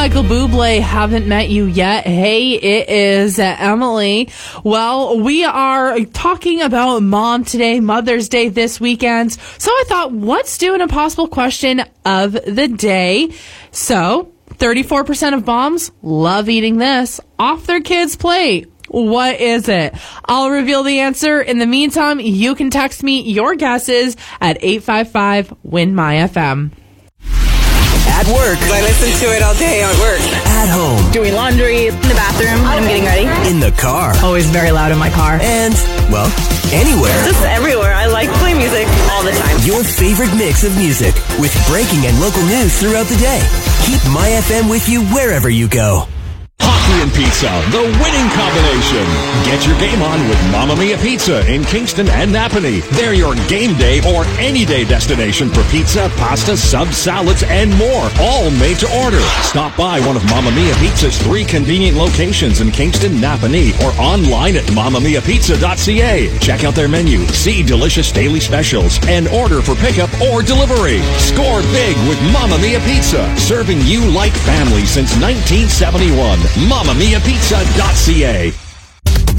Michael Bublé, Haven't Met You Yet. Hey, it is Emily. Well, we are talking about mom today, Mother's Day this weekend. So I thought, let's do an impossible question of the day. So 34% of moms love eating this off their kids' plate. What is it? I'll reveal the answer. In the meantime, you can text me your guesses at 855-WIN-MY-FM. At work. I listen to it all day at work. At home. Doing laundry. In the bathroom when I'm getting ready. In the car. Always very loud in my car. And, well, anywhere. Just everywhere. I like playing music all the time. Your favorite mix of music with breaking and local news throughout the day. Keep My FM with you wherever you go. Hockey and pizza, the winning combination. Get your game on with Mamma Mia Pizza in Kingston and Napanee. They're your game day or any day destination for pizza, pasta, subs, salads, and more, all made to order. Stop by one of Mamma Mia Pizza's 3 convenient locations in Kingston, Napanee, or online at mammamiapizza.ca. Check out their menu, see delicious daily specials, and order for pickup or delivery. Score big with Mamma Mia Pizza, serving you like family since 1971. mammamiapizza.ca.